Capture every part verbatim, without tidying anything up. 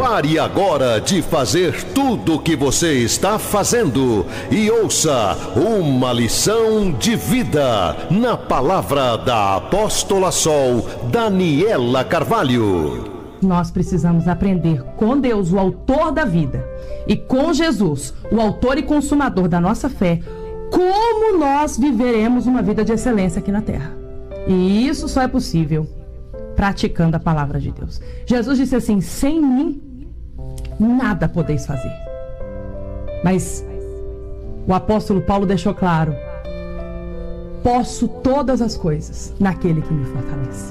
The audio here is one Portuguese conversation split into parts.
Pare agora de fazer tudo o que você está fazendo e ouça uma lição de vida na palavra da apóstola Sol Daniela Carvalho. Nós precisamos aprender com Deus, o autor da vida, e com Jesus, o autor e consumador da nossa fé, como nós viveremos uma vida de excelência aqui na terra. E isso só é possível praticando a palavra de Deus. Jesus disse assim: sem mim nada podeis fazer. Mas o apóstolo Paulo deixou claro: posso todas as coisas naquele que me fortalece.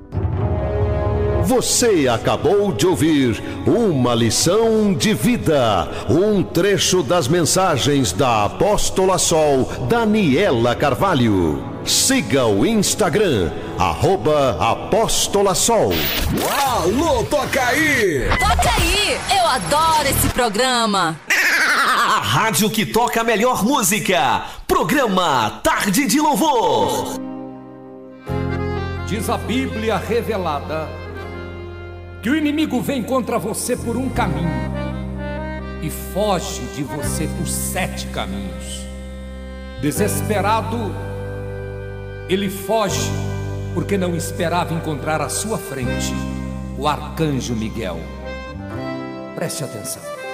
Você acabou de ouvir uma lição de vida, um trecho das mensagens da apóstola Sol Daniela Carvalho. Siga o Instagram, arroba Apóstola Sol. Alô, toca aí! Toca aí! Eu adoro esse programa! A rádio que toca a melhor música. Programa Tarde de Louvor. Diz a Bíblia revelada que o inimigo vem contra você por um caminho e foge de você por sete caminhos. Desesperado, ele foge porque não esperava encontrar à sua frente o arcanjo Miguel. Preste atenção.